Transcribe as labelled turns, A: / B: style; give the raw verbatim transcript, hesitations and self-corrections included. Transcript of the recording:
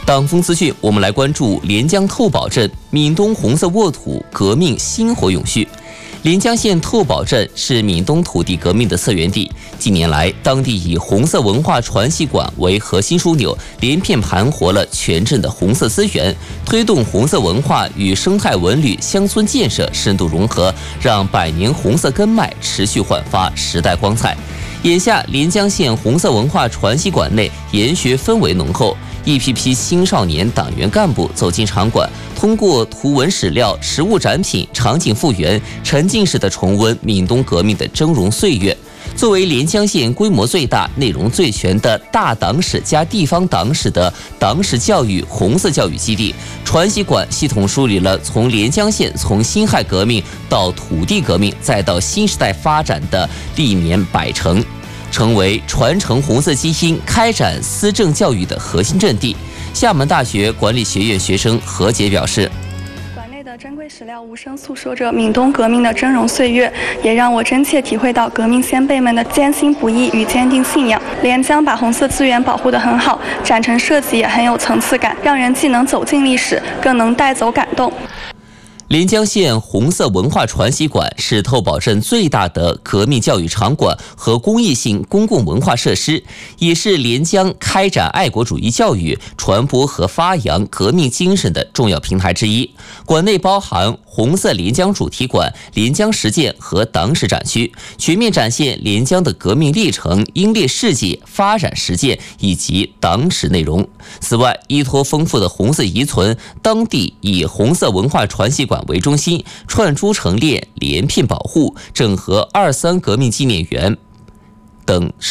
A: 党风资讯，我们来关注连江透宝镇闽东红色沃土革命薪火永续。连江县透宝镇是闽东土地革命的策源地，近年来，当地以红色文化传习馆为核心枢纽，连片盘活了全镇的红色资源，推动红色文化与生态文旅乡村建设深度融合，让百年红色根脉持续焕发时代光彩。眼下，连江县红色文化传习馆内研学氛围浓厚，一批批青少年党员干部走进场馆，通过图文史料、实物展品、场景复原，沉浸式的重温闽东革命的峥嵘岁月。作为连江县规模最大、内容最全的大党史加地方党史的党史教育红色教育基地，传习馆系统梳理了从连江县从辛亥革命到土地革命再到新时代发展的历年百程，成为传承红色基因、开展思政教育的核心阵地。厦门大学管理学院学生何杰表示，
B: 的珍贵史料无声诉说着闽东革命的峥嵘岁月，也让我真切体会到革命先辈们的艰辛不易与坚定信仰。连江把红色资源保护得很好，展陈设计也很有层次感，让人既能走进历史，更能带走感动。
A: 连江县红色文化传习馆是透宝镇最大的革命教育场馆和公益性公共文化设施，也是连江开展爱国主义教育、传播和发扬革命精神的重要平台之一。馆内包含红色连江主题馆、连江实践和党史展区，全面展现连江的革命历程、英烈事迹、发展实践以及党史内容。此外，依托丰富的红色遗存，当地以红色文化传习馆为中心，串珠成链、连片保护，整合二三革命纪念园等。